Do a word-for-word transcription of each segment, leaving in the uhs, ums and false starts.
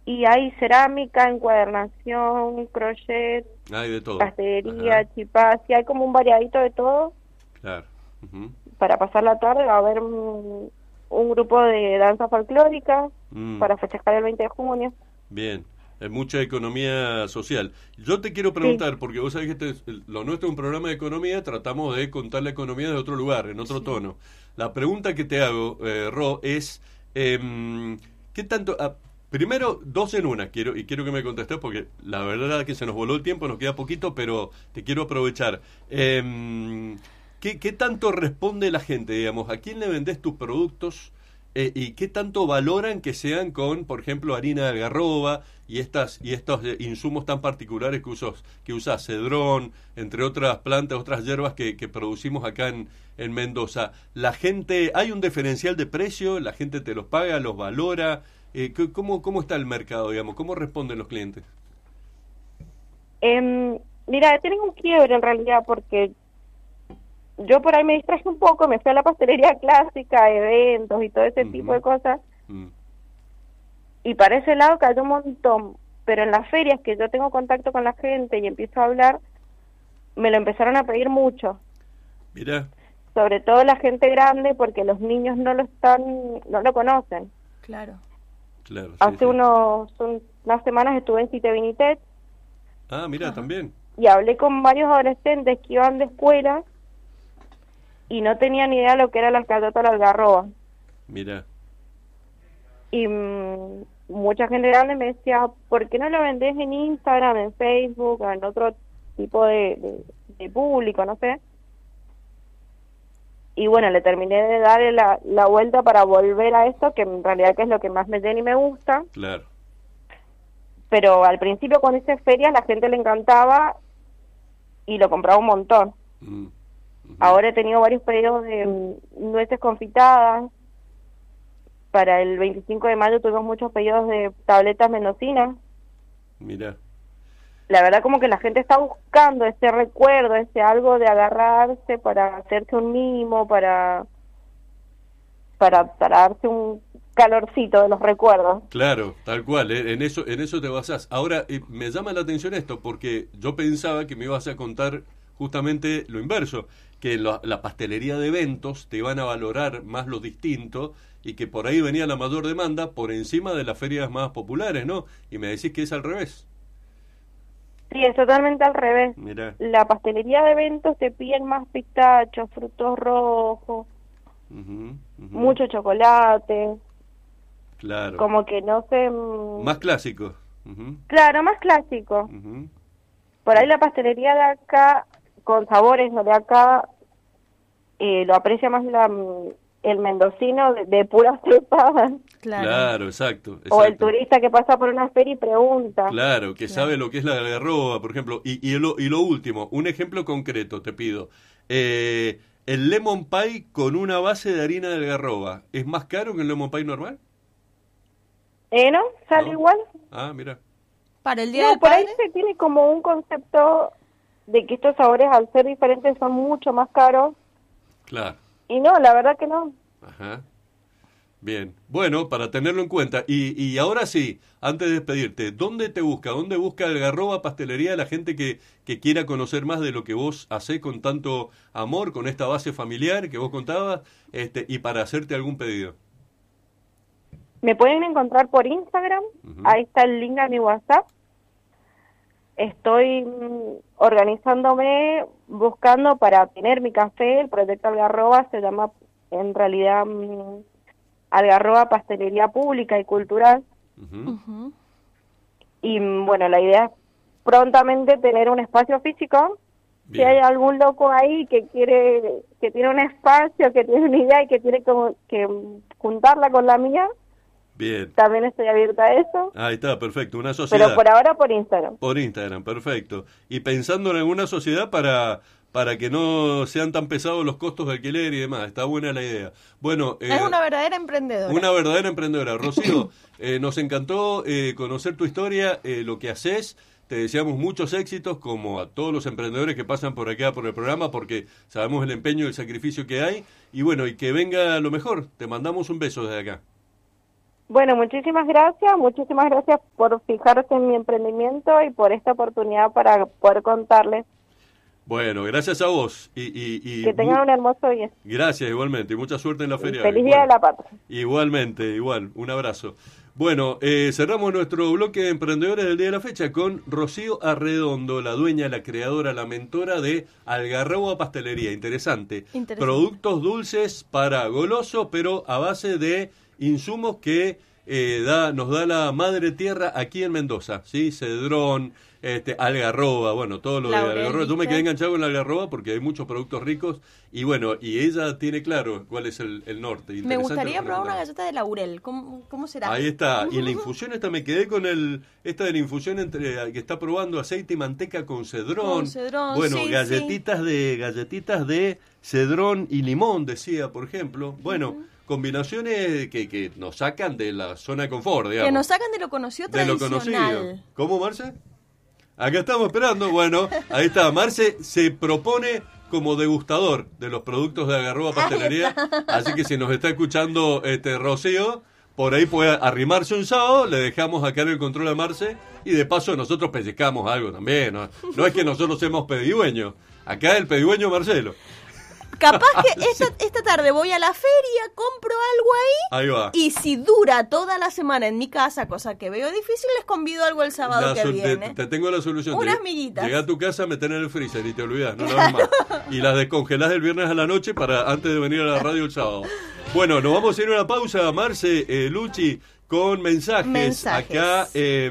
y hay cerámica, encuadernación, crochet, Hay de todo. pastelería, Ajá, chipás, y hay como un variadito de todo claro. Ujú. para pasar la tarde. Va a haber un, un grupo de danza folclórica Mm, para festejar el veinte de junio. bien. Hay mucha economía social. Yo te quiero Sí, preguntar, porque vos sabés que este es- lo nuestro es un programa de economía, tratamos de contar la economía de otro lugar, en otro Sí. tono. La pregunta que te hago, eh, Ro, es, em, ¿qué tanto... ah, primero, dos en una, quiero y quiero que me contestes, porque la verdad es que se nos voló el tiempo, nos queda poquito, pero te quiero aprovechar. Em, ¿qué, qué tanto responde la gente, digamos? ¿A quién le vendés tus productos? Eh, ¿y qué tanto valoran que sean con, por ejemplo, harina de algarroba y estas y estos eh, insumos tan particulares que usas, que usas cedrón, entre otras plantas, otras hierbas que, que producimos acá en, en Mendoza? La gente, ¿hay un diferencial de precio? ¿La gente te los paga, los valora? Eh, c- ¿cómo, ¿Cómo está el mercado, digamos? ¿Cómo responden los clientes? Em, mira, tienen un quiebre en realidad porque yo por ahí me distraje un poco, me fui a la pastelería clásica, eventos y todo ese tipo de Ujú, cosas, mm, y para ese lado cayó un montón, pero en las ferias que yo tengo contacto con la gente y empiezo a hablar, me lo empezaron a pedir mucho, mira, sobre todo la gente grande porque los niños no lo están, no lo conocen. Claro. claro, sí, Hace sí. unos, un- unas semanas estuve en Cite Ah, mira, Ajá. también. y hablé con varios adolescentes que iban de escuela y no tenían ni idea de lo que era la alcaldota de la algarroba. Mira, Y mm, mucha gente grande me decía, ¿por qué no lo vendés en Instagram, en Facebook, o en otro tipo de, de, de público, no sé? Y bueno, le terminé de dar la, la vuelta para volver a esto, que en realidad que es lo que más me llena y me gusta. claro. Pero al principio cuando hice ferias la gente le encantaba y lo compraba un montón. Mm, ujú, Ahora he tenido varios pedidos de mm, nueces confitadas. Para el veinticinco de mayo tuvimos muchos pedidos de tabletas mendocinas. mira. La verdad como que la gente está buscando ese recuerdo, ese algo de agarrarse para hacerse un mimo, para para, para darse un calorcito de los recuerdos. Claro, tal cual, eh, en eso en eso te basás. Ahora, eh, me llama la atención esto, porque yo pensaba que me ibas a contar justamente lo inverso, que la, la pastelería de eventos te iban a valorar más lo distinto y que por ahí venía la mayor demanda por encima de las ferias más populares, ¿no? Y me decís que es al revés. Sí, es totalmente al revés. Mira, La pastelería de eventos te piden más pistachos, frutos rojos, ujú, ujú, mucho chocolate, claro, como que no sé, mm, más clásico. Ujú, claro, más clásico. ujú. Por ahí la pastelería de acá, con sabores no de acá, eh, lo aprecia más la, mm, el mendocino de, de pura cepa, Claro. Claro, exacto, o el exacto. turista que pasa por una feria y pregunta. Claro, que Claro. sabe lo que es la algarroba, por ejemplo. Y, y, lo, y lo último, un ejemplo concreto, te pido. Eh, el lemon pie con una base de harina de algarroba, ¿es más caro que el lemon pie normal? ¿Eh, no? ¿Sale ¿No? igual? Ah, mira. Para el Día No, del por ahí Padre. se tiene como un concepto de que estos sabores al ser diferentes son mucho más caros, Claro. y no, la verdad que no. Ajá. Bien. Bueno, para tenerlo en cuenta. Y, y ahora sí, antes de despedirte, ¿dónde te busca? ¿Dónde busca Algarroba Pastelería la gente que, que quiera conocer más de lo que vos hacés con tanto amor, con esta base familiar que vos contabas, este, y para hacerte algún pedido? Me pueden encontrar por Instagram, Ujú. ahí está el link a mi WhatsApp. Estoy mm, organizándome, buscando para tener mi café. El proyecto Algarroba se llama en realidad mm, Algarroba Pastelería Pública y Cultural. Ujú. Ujú. Y mm, bueno, la idea es prontamente tener un espacio físico. Si Bien. hay algún loco ahí que quiere, que tiene un espacio, que tiene una idea y que tiene como que mm, juntarla con la mía, Bien. también estoy abierta a eso. Ahí está, perfecto. Una Pero sociedad. por ahora por Instagram. Por Instagram, perfecto. Y pensando en alguna sociedad para, para que no sean tan pesados los costos de alquiler y demás. Está buena la idea. Bueno, eh, Es una verdadera emprendedora. una verdadera emprendedora. Rocío, eh, nos encantó eh, conocer tu historia, eh, lo que haces. Te deseamos muchos éxitos, como a todos los emprendedores que pasan por acá por el programa, porque sabemos el empeño y el sacrificio que hay. Y bueno, y que venga lo mejor. Te mandamos un beso desde acá. Bueno, muchísimas gracias, muchísimas gracias por fijarse en mi emprendimiento y por esta oportunidad para poder contarles. Bueno, gracias a vos. Y, y, y que tengan un hermoso día. Gracias, igualmente. Y mucha suerte en la feria. Feliz Día bueno, de la Patria. Igualmente, igual. Un abrazo. Bueno, eh, cerramos nuestro bloque de emprendedores del día de la fecha con Rocío Arredondo, la dueña, la creadora, la mentora de Algarroba Pastelería. Interesante. Interesante. Productos dulces para goloso, pero a base de insumos que eh, da, nos da la madre tierra aquí en Mendoza, ¿sí? Cedrón, este, algarroba, bueno, todo lo Laurel, de algarroba. Yo me quedé enganchado con la algarroba porque hay muchos productos ricos y bueno, y ella tiene claro cuál es el, el norte. Me gustaría probar una galleta de laurel, ¿cómo, cómo será? Ahí está, y en la infusión esta me quedé con el, esta de la infusión entre que está probando aceite y manteca con cedrón. Con cedrón, bueno, sí, galletitas sí. de galletitas de cedrón y limón, decía, por ejemplo. Bueno, uh-huh. combinaciones que, que nos sacan de la zona de confort, digamos. Que nos sacan de lo conocido tradicional. De lo conocido. ¿Cómo, Marce? Acá estamos esperando. Bueno, ahí está. Marce se propone como degustador de los productos de Algarroba Pastelería. Así que si nos está escuchando este Rocío, por ahí puede arrimarse un sábado, le dejamos acá en el control a Marce y de paso nosotros pellizcamos algo también. No, no es que nosotros seamos pedigüeños. Acá el pedigüeño Marcelo. Capaz que esta, esta tarde voy a la feria, compro algo ahí, ahí va. Y si dura toda la semana en mi casa, cosa que veo difícil, les convido algo el sábado la que sol, viene. Te, te tengo la solución. Unas te, miguitas. Llega a tu casa, meter en el freezer y te olvidas, no claro. Más. Y las descongelás el viernes a la noche para antes de venir a la radio el sábado. Bueno, nos vamos a ir a una pausa, Marce, eh, Luchi, con mensajes. mensajes. Acá, eh,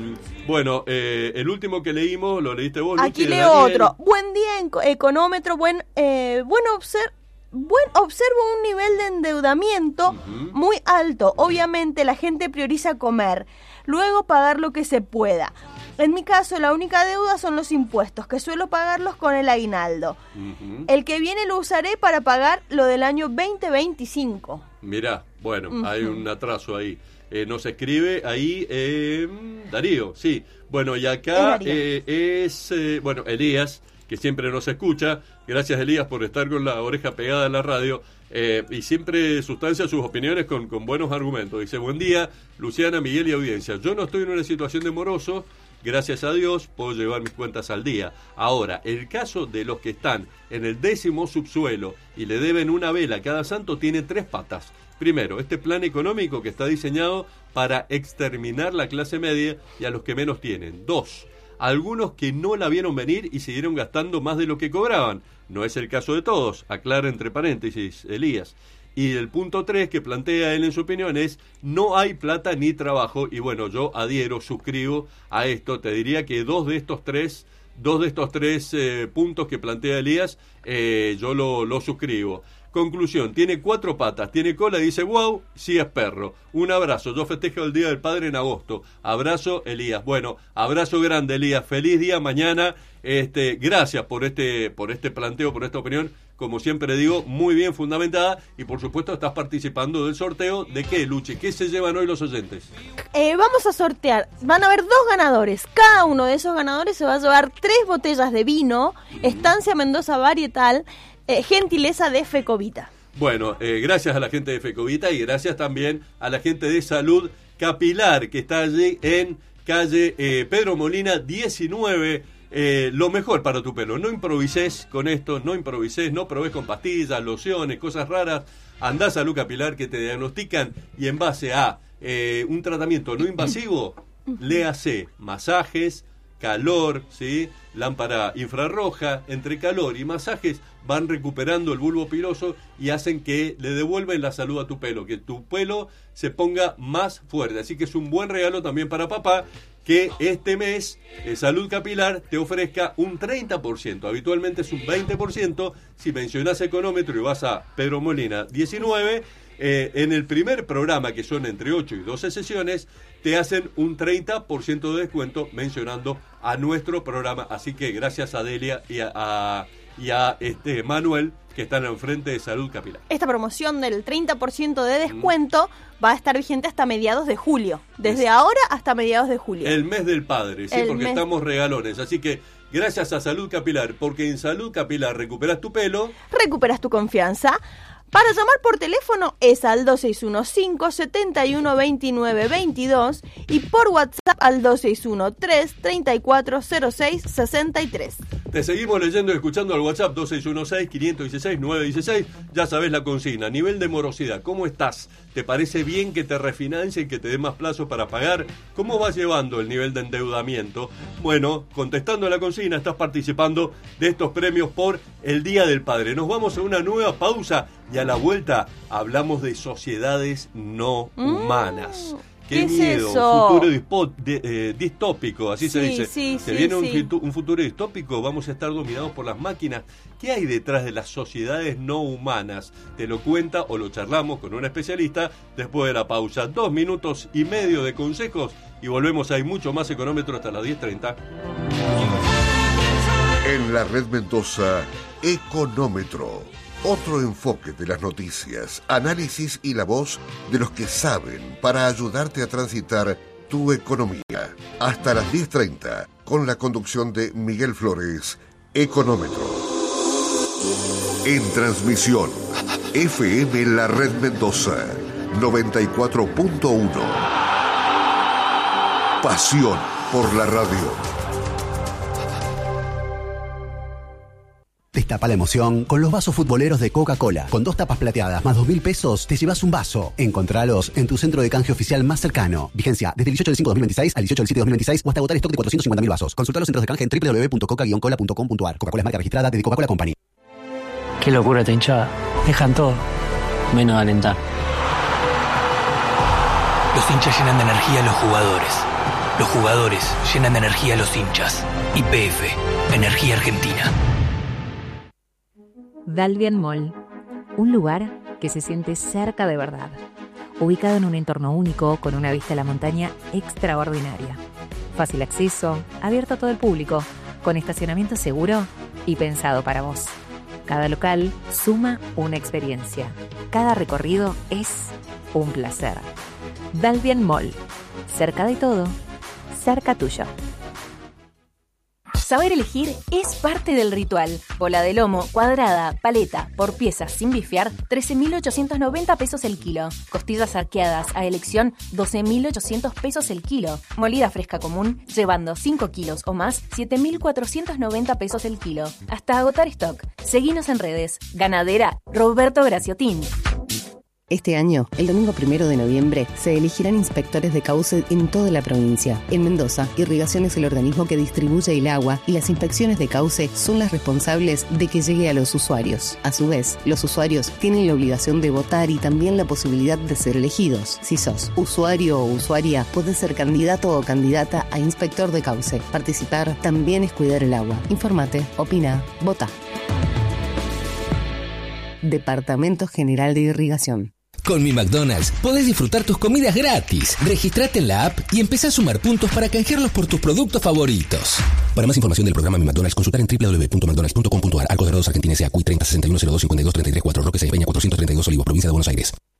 bueno, eh, el último que leímos, lo leíste vos, Luchi. Aquí leo Daniel. Otro. Buen día, en económetro, buen, eh, buen observ Buen, observo un nivel de endeudamiento uh-huh. muy alto. Obviamente la gente prioriza comer, luego pagar lo que se pueda. En mi caso, la única deuda son los impuestos, que suelo pagarlos con el aguinaldo. Uh-huh. El que viene lo usaré para pagar lo del año veinte veinticinco. Mirá, bueno, uh-huh. hay un atraso ahí. Eh, nos escribe ahí eh, Darío, sí. Bueno, y acá es, eh, es eh, bueno, Elías, que siempre nos escucha. Gracias, Elías, por estar con la oreja pegada a la radio eh, y siempre sustancia sus opiniones con, con buenos argumentos. Dice, buen día, Luciana, Miguel y audiencia. Yo no estoy en una situación de moroso, gracias a Dios puedo llevar mis cuentas al día. Ahora, el caso de los que están en el décimo subsuelo y le deben una vela a cada santo tiene tres patas. Primero, este plan económico que está diseñado para exterminar la clase media y a los que menos tienen. Dos, algunos que no la vieron venir y siguieron gastando más de lo que cobraban. No es el caso de todos, aclara entre paréntesis Elías. Y el punto tres que plantea él en su opinión es, no hay plata ni trabajo. Y bueno, yo adhiero, suscribo a esto. Te diría que dos de estos tres, dos de estos tres eh, puntos que plantea Elías, eh, yo lo, lo suscribo. Conclusión, tiene cuatro patas, tiene cola y dice, wow, sí es perro. Un abrazo, yo festejo el Día del Padre en agosto. Abrazo, Elías. Bueno, abrazo grande, Elías. Feliz día mañana. Este, gracias por este, por este planteo, por esta opinión. Como siempre digo, muy bien fundamentada. Y por supuesto estás participando del sorteo. ¿De qué, Luchi? ¿Qué se llevan hoy los oyentes? Eh, vamos a sortear. Van a haber dos ganadores. Cada uno de esos ganadores se va a llevar tres botellas de vino. Mm. Estancia Mendoza Varietal. Eh, gentileza de Fecovita. Bueno, eh, gracias a la gente de Fecovita y gracias también a la gente de Salud Capilar, que está allí en calle eh, Pedro Molina diecinueve. Eh, lo mejor para tu pelo. No improvises con esto, no improvises, no probes con pastillas, lociones, cosas raras. Andá a Salud Capilar, que te diagnostican y en base a eh, un tratamiento no invasivo, léase masajes, calor, ¿sí? Lámpara infrarroja, entre calor y masajes van recuperando el bulbo piloso y hacen que le devuelven la salud a tu pelo, que tu pelo se ponga más fuerte. Así que es un buen regalo también para papá, que este mes eh, Salud Capilar te ofrezca un treinta por ciento. Habitualmente es un veinte por ciento. Si mencionás económetro y vas a Pedro Molina diecinueve, eh, en el primer programa, que son entre ocho y doce sesiones, te hacen un treinta por ciento de descuento mencionando a nuestro programa. Así que gracias a Delia y a, a, y a este Manuel, que están enfrente de Salud Capilar. Esta promoción del treinta por ciento de descuento mm. va a estar vigente hasta mediados de julio. Desde es ahora hasta mediados de julio. El mes del padre, sí, el porque mes... estamos regalones. Así que gracias a Salud Capilar, porque en Salud Capilar recuperas tu pelo. Recuperas tu confianza. Para llamar por teléfono es al dos seis uno cinco, siete uno dos nueve dos dos y por WhatsApp al dos seis uno tres, tres cuatro cero seis, seis tres. Te seguimos leyendo y escuchando al WhatsApp dos seis uno seis, cinco uno seis, nueve uno seis. Ya sabes la consigna. Nivel de morosidad. ¿Cómo estás? ¿Te parece bien que te refinancien, que te dé más plazo para pagar? ¿Cómo vas llevando el nivel de endeudamiento? Bueno, contestando a la consigna, estás participando de estos premios por el Día del Padre. Nos vamos a una nueva pausa y a la vuelta hablamos de sociedades no humanas. Mm. ¡Qué, ¿Qué miedo! es eso? Un futuro dispo, de, eh, distópico, así Sí, se dice. sí, se sí, viene un, sí. fitu, un futuro distópico, vamos a estar dominados por las máquinas. ¿Qué hay detrás de las sociedades no humanas? Te lo cuenta o lo charlamos con un especialista después de la pausa. Dos minutos y medio de consejos y volvemos. Hay mucho más Económetro hasta las diez treinta. En la Red Mendoza, Económetro. Otro enfoque de las noticias, análisis y la voz de los que saben para ayudarte a transitar tu economía. Hasta las diez treinta, con la conducción de Miguel Flores, Económetro. En transmisión, F M La Red Mendoza, noventa y cuatro punto uno. Pasión por la radio. Destapa la emoción con los vasos futboleros de Coca-Cola. Con dos tapas plateadas más dos mil pesos, te llevas un vaso. Encontralos en tu centro de canje oficial más cercano. Vigencia desde el dieciocho del cinco de dos mil veintiséis al dieciocho del siete de dos mil veintiséis o hasta agotar stock de cuatrocientos cincuenta mil vasos. Consulta los centros de canje en doble u doble u doble u punto coca guion cola punto com punto a r. Coca-Cola es marca registrada de Coca-Cola Company. Qué locura esta hinchada. Dejan todo, menos alentar. Los hinchas llenan de energía a los jugadores. Los jugadores llenan de energía a los hinchas. Y P F, Energía Argentina. Dalvian Mall, un lugar que se siente cerca de verdad, ubicado en un entorno único con una vista a la montaña extraordinaria. Fácil acceso, abierto a todo el público, con estacionamiento seguro y pensado para vos. Cada local suma una experiencia. Cada recorrido es un placer. Dalvian Mall, cerca de todo, cerca tuyo. Saber elegir es parte del ritual. Bola de lomo, cuadrada, paleta, por piezas sin bifear, trece mil ochocientos noventa pesos el kilo. Costillas arqueadas a elección, doce mil ochocientos pesos el kilo. Molida fresca común, llevando cinco kilos o más, siete mil cuatrocientos noventa pesos el kilo. Hasta agotar stock. Seguinos en redes. Ganadera Roberto Graciotín. Este año, el domingo primero de noviembre, se elegirán inspectores de cauce en toda la provincia. En Mendoza, Irrigación es el organismo que distribuye el agua y las inspecciones de cauce son las responsables de que llegue a los usuarios. A su vez, los usuarios tienen la obligación de votar y también la posibilidad de ser elegidos. Si sos usuario o usuaria, podés ser candidato o candidata a inspector de cauce. Participar también es cuidar el agua. Infórmate, opina, vota. Departamento General de Irrigación. Con Mi McDonald's podés disfrutar tus comidas gratis. Registrate en la app y empezá a sumar puntos para canjearlos por tus productos favoritos. Para más información del programa Mi McDonald's, consultar en doble u doble u doble u punto mcdonalds punto com punto a r. Arcos Dorados Argentina S A. C U I treinta sesenta y uno cero dos cincuenta y dos treinta y tres cuatro Roque Sáenz Peña cuatrocientos treinta y dos Olivos, provincia de Buenos Aires.